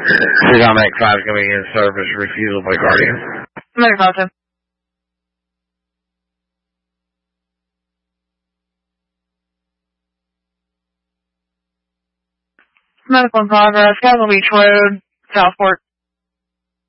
Comic 5 coming in service, refusal by Guardian. Medic 510. Medical in progress, Castle Beach Road, Southport.